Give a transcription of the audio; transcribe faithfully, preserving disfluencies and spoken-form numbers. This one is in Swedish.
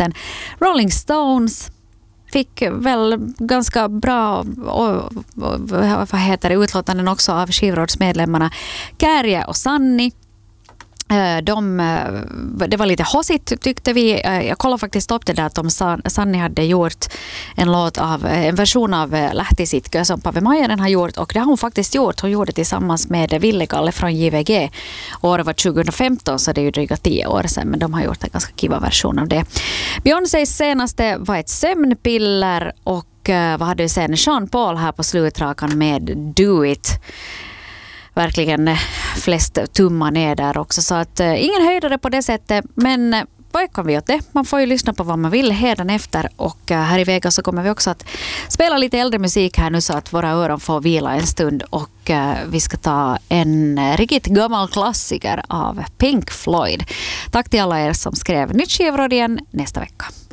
låten. Rolling Stones fick väl ganska bra och, och, vad heter det, utlåtanden också av skivrådsmedlemmarna Kärje och Sanni. De, det var lite hossigt tyckte vi. Jag kollade faktiskt upp det där att om Sanni hade gjort en låt av en version av Lähti Sitkö som Pave Maijanen har gjort, och det har hon faktiskt gjort. Hon gjorde det tillsammans med Ville Kalle från J V G. Året var tjugohundrafemton, så det är ju dryga tio år sedan, men de har gjort en ganska kiva version av det. Beyoncés senaste var ett sömnpiller, och vad hade vi sen? Sean Paul här på slutrakan med Do It. Verkligen flest tummar ner där också, så att eh, ingen höjdare på det sättet, men eh, vad kan vi åt det? Man får ju lyssna på vad man vill hedan efter, och eh, här i Vegas så kommer vi också att spela lite äldre musik här nu så att våra öron får vila en stund, och eh, vi ska ta en eh, riktigt gammal klassiker av Pink Floyd. Tack till alla er som skrev nytt skivråd igen nästa vecka.